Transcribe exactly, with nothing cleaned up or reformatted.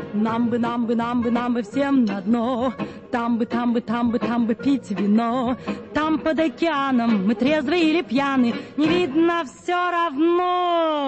Нам бы, нам бы, нам бы, нам бы всем на дно. Там бы, там бы, там бы, там бы пить вино. Там под океаном мы трезвы или пьяны, не видно все равно.